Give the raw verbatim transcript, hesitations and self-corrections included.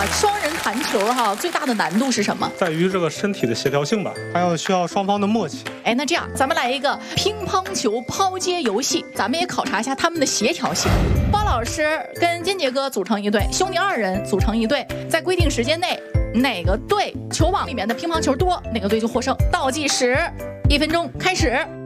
双人弹球哈，最大的难度是什么？ 在于这个身体的协调性吧，还有需要双方的默契。 哎，那这样咱们来一个乒乓球抛接游戏，咱们也考察一下他们的协调性。包老师跟金杰哥组成一队，兄弟二人组成一队，在规定时间内，哪个队球网里面的乒乓球多，哪个队就获胜。倒计时，一分钟开始。